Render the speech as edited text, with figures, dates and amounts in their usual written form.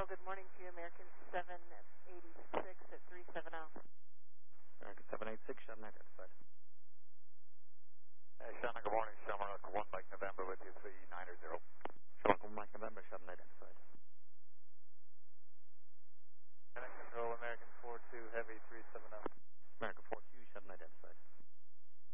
good morning to you, American 786 at 370. American 786, Chevrolet, at the side.